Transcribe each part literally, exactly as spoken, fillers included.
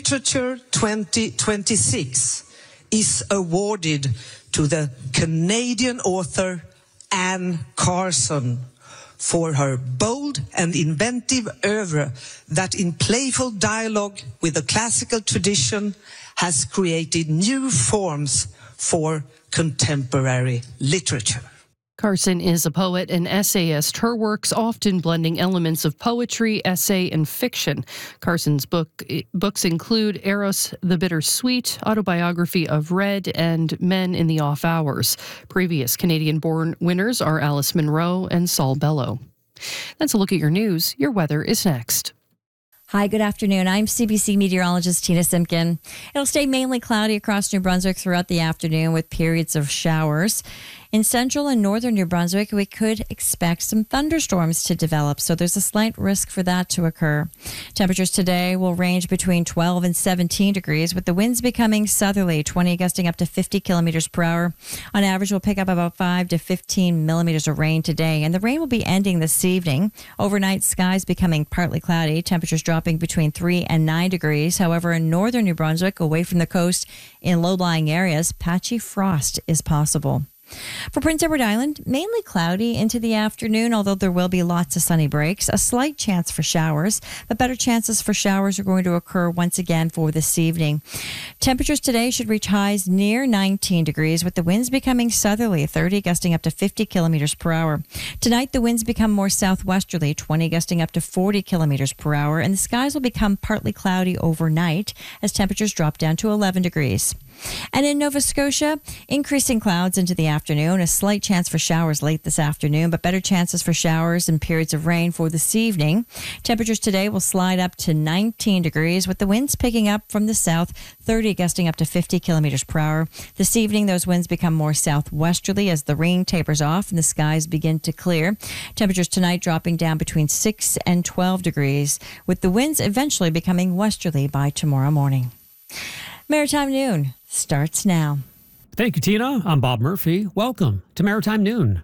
Literature twenty twenty-six is awarded to the Canadian author Anne Carson for her bold and inventive oeuvre that in playful dialogue with the classical tradition has created new forms for contemporary literature. Carson is a poet and essayist, her works often blending elements of poetry, essay, and fiction. Carson's book, books include Eros the Bittersweet, Autobiography of Red, and Men in the Off Hours. Previous Canadian-born winners are Alice Munro and Saul Bellow. That's a look at your news. Your weather is next. Hi, good afternoon. I'm C B C meteorologist Tina Simpkin. It'll stay mainly cloudy across New Brunswick throughout the afternoon with periods of showers. In central and northern New Brunswick, we could expect some thunderstorms to develop, so there's a slight risk for that to occur. Temperatures today will range between twelve and seventeen degrees, with the winds becoming southerly, twenty gusting up to fifty kilometers per hour. On average, we'll pick up about five to fifteen millimeters of rain today, and the rain will be ending this evening. Overnight, skies becoming partly cloudy, temperatures dropping between three and nine degrees. However, in northern New Brunswick, away from the coast, in low-lying areas, patchy frost is possible. For Prince Edward Island, mainly cloudy into the afternoon, although there will be lots of sunny breaks. A slight chance for showers, but better chances for showers are going to occur once again for this evening. Temperatures today should reach highs near nineteen degrees, with the winds becoming southerly, thirty gusting up to fifty kilometers per hour. Tonight, the winds become more southwesterly, twenty gusting up to forty kilometers per hour, and the skies will become partly cloudy overnight as temperatures drop down to eleven degrees. And in Nova Scotia, increasing clouds into the afternoon, a slight chance for showers late this afternoon, but better chances for showers and periods of rain for this evening. Temperatures today will slide up to nineteen degrees, with the winds picking up from the south, thirty gusting up to fifty kilometers per hour. This evening, those winds become more southwesterly as the rain tapers off and the skies begin to clear. Temperatures tonight dropping down between six and twelve degrees, with the winds eventually becoming westerly by tomorrow morning. Maritime Noon starts now. Thank you, Tina. I'm Bob Murphy. Welcome to Maritime Noon.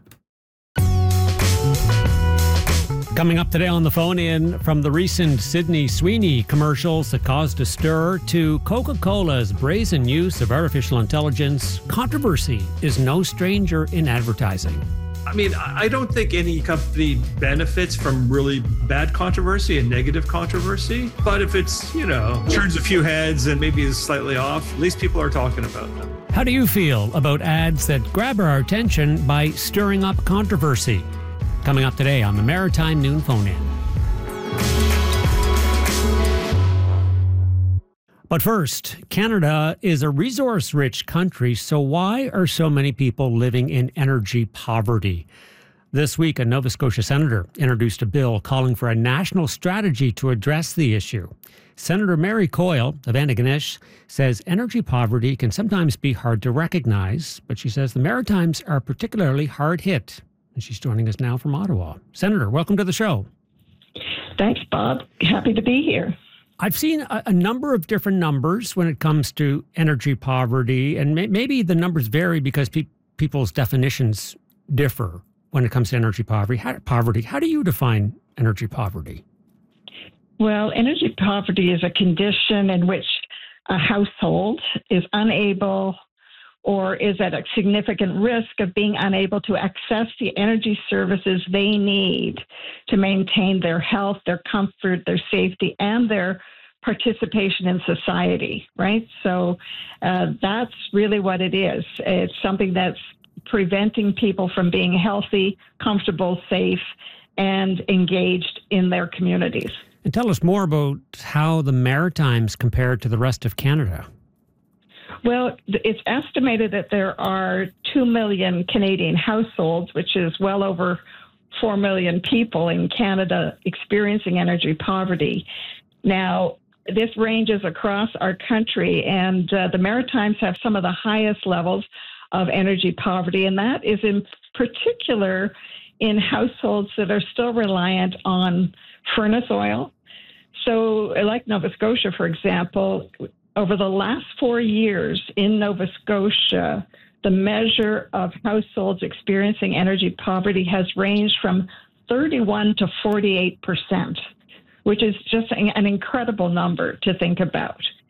Coming up today on the phone in, from the recent Sydney Sweeney commercials that caused a stir to Coca-Cola's brazen use of artificial intelligence, controversy is no stranger in advertising. I mean, I don't think any company benefits from really bad controversy and negative controversy. But if it's, you know, turns a few heads and maybe is slightly off, at least people are talking about them. How do you feel about ads that grab our attention by stirring up controversy? Coming up today on the Maritime Noon Phone-In. But first, Canada is a resource-rich country, so why are so many people living in energy poverty? This week, a Nova Scotia senator introduced a bill calling for a national strategy to address the issue. Senator Mary Coyle of Antigonish says energy poverty can sometimes be hard to recognize, but she says the Maritimes are particularly hard hit. And she's joining us now from Ottawa. Senator, welcome to the show. Thanks, Bob. Happy to be here. I've seen a, a number of different numbers when it comes to energy poverty, and may, maybe the numbers vary because pe- people's definitions differ when it comes to energy poverty. How, poverty. How do you define energy poverty? Well, energy poverty is a condition in which a household is unable or is at a significant risk of being unable to access the energy services they need to maintain their health, their comfort, their safety, and their participation in society, right? So uh, that's really what it is. It's something that's preventing people from being healthy, comfortable, safe, and engaged in their communities. And tell us more about how the Maritimes compare to the rest of Canada. Well, it's estimated that there are two million Canadian households, which is well over four million people in Canada experiencing energy poverty. Now, this ranges across our country, and uh, the Maritimes have some of the highest levels of energy poverty, and that is in particular in households that are still reliant on furnace oil. So, like Nova Scotia, for example, over the last four years in Nova Scotia, the measure of households experiencing energy poverty has ranged from thirty-one to forty-eight percent, which is just an incredible number to think about.